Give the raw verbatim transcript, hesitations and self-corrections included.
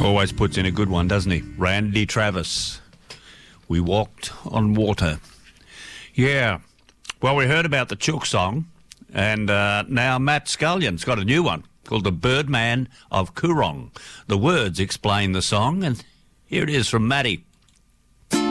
Always puts in a good one, doesn't he? Randy Travis. We walked on water. Yeah. Well, we heard about the Chook song, and uh, now Matt Scullion's got a new one called The Birdman of Coorong. The words explain the song, and here it is from Matty.